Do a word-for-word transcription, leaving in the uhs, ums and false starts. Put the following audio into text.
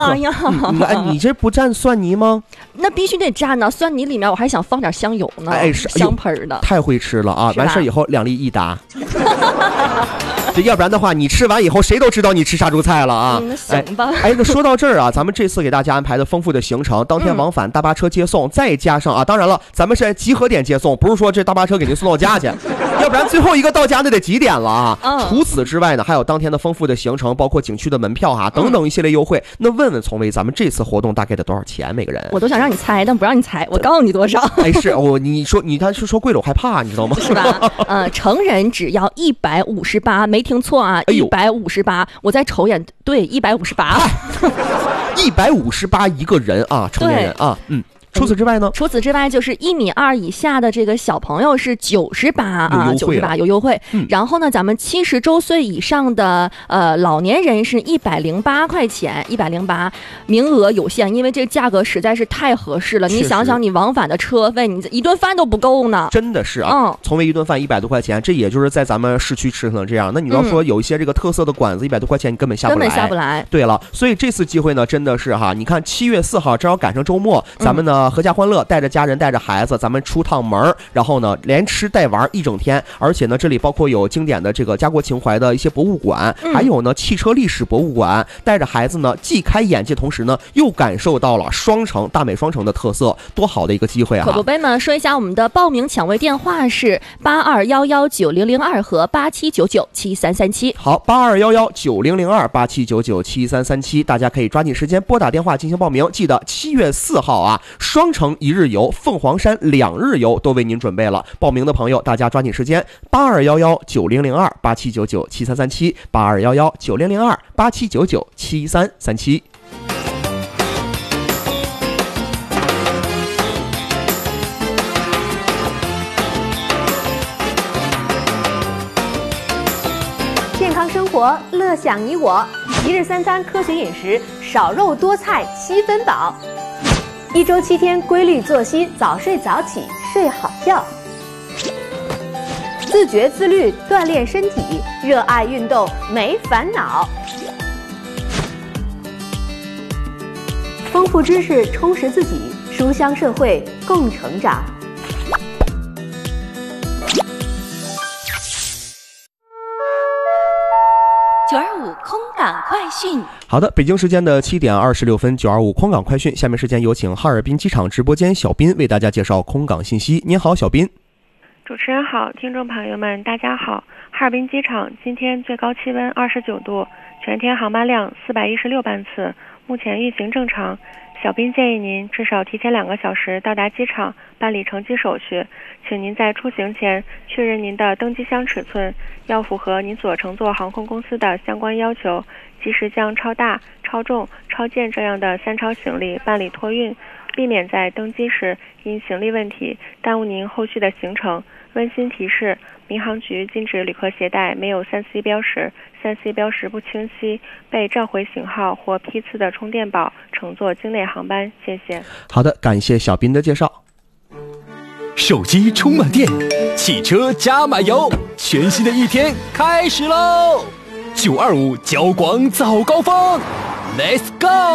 哎呀， 嗯、哎，你这不蘸蒜泥吗？ 那必须得蘸呢，蒜泥里面我还想放点香油呢， 哎，是香喷的， 太会吃了啊！完事以后两粒一打。这要不然的话，你吃完以后谁都知道你吃杀猪菜了啊！ 嗯，行吧。 哎，这说到这儿啊，咱们这次给大家安排的丰富的行程，当天往返大巴车接送，嗯、再加上啊，当然了，咱们是在集合点接送，不是说这大巴车给您送到家去，要不然最后一个到家那得几点了啊？嗯、除此之外呢，还有当天的丰富的行程，包括景区的门票哈、啊、等等一系列优惠。嗯、那问问从威，咱们这次活动大概得多少钱？每个人？ 我都想让你猜，但不让你猜，我告诉你多少。 哎，是我你说你他是说贵了我害怕，你知道吗？ 是吧？呃，成人只要一百五十八，没听错啊。一百五十八，我再瞅眼，对，一百五十八， 一百五十八一个人啊，成年人啊，嗯。除此之外呢？ 除此之外，就是一米二以下的这个小朋友是九十八啊，九十八有优惠。嗯、然后呢，咱们七十周岁以上的呃老年人是一百零八块钱，一百零八，名额有限，因为这个价格实在是太合适了。你想想，你往返的车费，你一顿饭都不够呢。 真的是啊，嗯、从为一顿饭一百多块钱，这也就是在咱们市区吃可能这样。那你要说有一些这个特色的馆子，一百多块钱你根本下不来， 根本下不来。 对了，所以这次机会呢，真的是哈，你看七月四号正好赶上周末，咱们呢。嗯阖家欢乐，带着家人带着孩子，咱们出趟门，然后呢连吃带玩一整天，而且呢这里包括有经典的这个家国情怀的一些博物馆，嗯、还有呢汽车历史博物馆，带着孩子呢既开眼界，同时呢又感受到了双城大美双城的特色，多好的一个机会啊！ 可宝贝们，说一下我们的报名抢位电话是八二幺幺九零零二和八七九九七三三七。 好，八二幺幺九零零二八七九九七三三七，大家可以抓紧时间拨打电话进行报名。记得七月四号啊，双城一日游、凤凰山两日游都为您准备了。报名的朋友，大家抓紧时间，八二幺幺九零零二八七九九七三三七，八二幺幺九零零二八七九九七三三七。 健康生活，乐享你我。一日三餐科学饮食，少肉多菜七分饱。一周七天规律作息，早睡早起，睡好觉。自觉自律，锻炼身体，热爱运动，没烦恼。丰富知识，充实自己，书香社会，共成长。 九二五空港快讯。 好的，北京时间的七点二十六分，九二五空港快讯。下面时间有请哈尔滨机场直播间小斌为大家介绍空港信息。您好，小斌。 主持人好，听众朋友们大家好。哈尔滨机场今天最高气温二十九度，全天航班量四百一十六班次，目前运行正常。小斌建议您至少提前两个小时到达机场办理乘机手续，请您在出行前确认您的登机箱尺寸，要符合您所乘坐航空公司的相关要求，及时将超大、超重、超件这样的三超行李办理托运，避免在登机时因行李问题耽误您后续的行程。温馨提示，民航局禁止旅客携带没有 三 C 标识、三 C 标识不清晰、被召回型号或批次的充电宝乘坐境内航班。谢谢。 好的，感谢小斌的介绍。 手机充满电，汽车加满油，全新的一天开始喽！九二五交广早高峰 ，Let's go！